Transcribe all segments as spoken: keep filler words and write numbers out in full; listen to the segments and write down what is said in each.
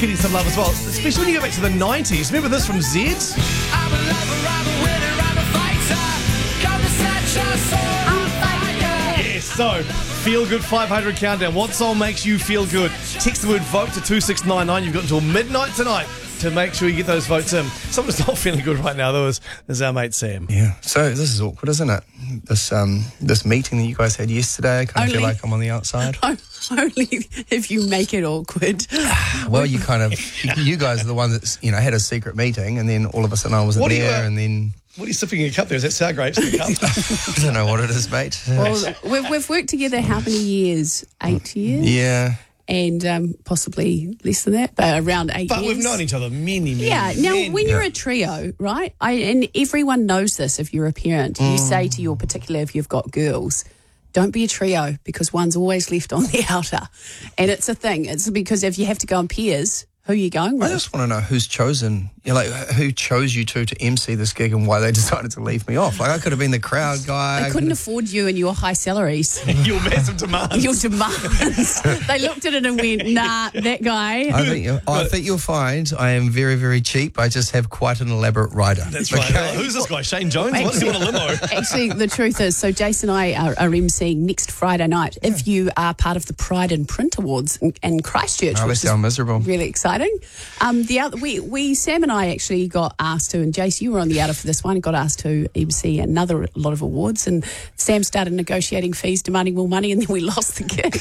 getting some love as well, especially when you go back to the nineties. Remember this from Zed? I'm a lover, I'm a winner, I'm a fighter. Come to set your soul on fire. Yes, so Feel Good five hundred countdown. What song makes you feel good? Text the word vote to two six nine nine. You've got until midnight tonight to make sure you get those votes in. Someone's not feeling good right now, though, is, is our mate Sam. Yeah, so this is awkward, isn't it? This um this meeting that you guys had yesterday, I kind of feel Only- like I'm on the outside. Only if you make it awkward. Well, you kind of, you guys are the one that's, you know, had a secret meeting, and then all of a sudden I wasn't What do you, there, uh, and then What are you sipping in your cup there? Is that sour grapes in your cup? I don't know what it is, mate. Well, we've, we've worked together how many years? Eight years? Yeah. And um, possibly less than that, but around eight But years. we've known each other many, many, Yeah. Now, many. when you're a trio, right, I, and everyone knows this if you're a parent, you say to your, particularly if you've got girls, don't be a trio because one's always left on the outer. And it's a thing. It's because if you have to go in pairs, who are you going I with? just want to know who's chosen, you know, like who chose you two to M C this gig and why they decided to leave me off. Like I could have been the crowd guy. They couldn't afford you and your high salaries. Your massive demands. Your demands. They looked at it and went, nah, that guy. I think, you'll, I think you'll find I am very, very cheap. I just have quite an elaborate rider. That's right. Okay? Who's this guy? Shane Jones? What's he on a limo? Actually, the truth is, so Jason and I are, are emceeing next Friday night. If you are part of the Pride and Print Awards in, in Christchurch, Oh, they which sound is miserable. really exciting. Um, the other, we, we, Sam and I actually got asked to, and Jace, you were on the outer for this one, got asked to emcee another lot of awards, and Sam started negotiating fees, demanding more money, and then we lost the gig.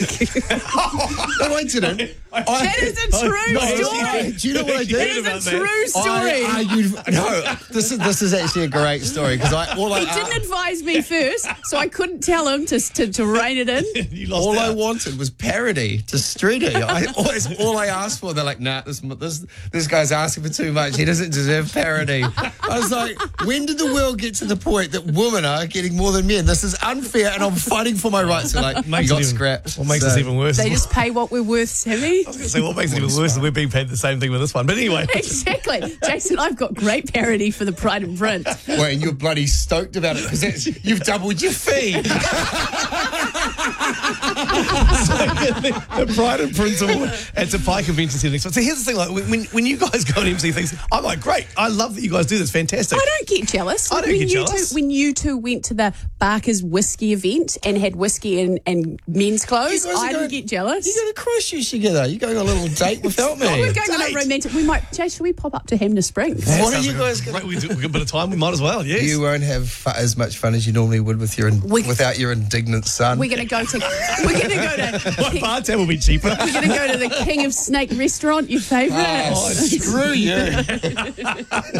No, I didn't. I, That is a true no, story. Do you know what I did? That is about a that. true story. I argued. No, this is this is actually a great story because I all I He didn't advise me first, so I couldn't tell him to to, to rein it in. You lost all I out. wanted was parody to Streeter. I always all I asked for. They're like, nah, this this this guy's asking for too much. He doesn't deserve parody. I was like, when did the world get to the point that women are getting more than men? This is unfair, and I'm fighting for my rights. So like, Makes you got it even, scrapped. What makes So- this even worse? They just pay what we're worth, Sammy. I was going to say, what makes it even worse is we're being paid the same thing with this one. But anyway. Exactly. Jason, I've got great parody for the Pride and Print. Well, and you're bloody stoked about it because you've doubled your fee. The Pride and Prince Award at Te Pai Convention Centre. So here's the thing, like when when you guys go and M C things, I'm like, great, I love that you guys do this, fantastic. I don't get jealous. I don't when get you jealous. Two, when you two went to the Barker's whiskey event and had whiskey and, and men's clothes, You guys are I going- didn't get jealous. You're going to Christchurch together. You're going on a little date without me. We're going on a Date. romantic. We might, Jay, should we pop up to Hamner Springs? What are Sounds you like a guys great- going we do, we've got a bit of time, we might as well, yes. You won't have fu- as much fun as you normally would with your in- We- without your indignant son. We're going to go to. We're going to go to. My bar tab will be cheaper. We're going to go to the King of Snake restaurant. Your favourite. Oh, screw you.